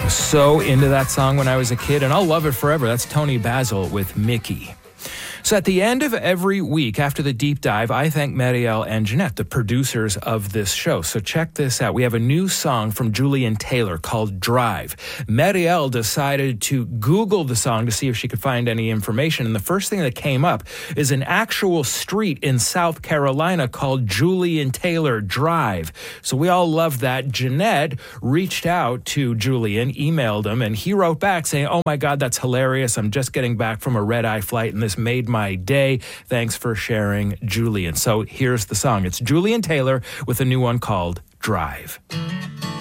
So into that song when I was a kid, and I'll love it forever. That's Tony Basil with Mickey. So at the end of every week after the deep dive, I thank Marielle and Jeanette, the producers of this show. So check this out. We have a new song from Julian Taylor called Drive. Marielle decided to Google the song to see if she could find any information. And the first thing that came up is an actual street in South Carolina called Julian Taylor Drive. So we all love that. Jeanette reached out to Julian, emailed him, and he wrote back saying, "Oh my God, that's hilarious. I'm just getting back from a red-eye flight and this made my day. Thanks for sharing, Julian." So here's the song. It's Julian Taylor with a new one called Drive.